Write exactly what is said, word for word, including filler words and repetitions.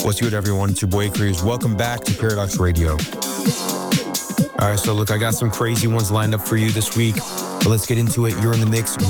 What's good, everyone? It's your boy Cruz. Welcome back to Paradox Radio. All right, so look, I got some crazy ones lined up for you this week, but let's get into it. You're in the mix